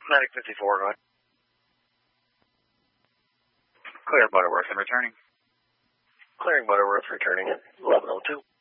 Medic 54, go ahead. Clear Butterworth and returning. Clearing Butterworth, returning at 11:02.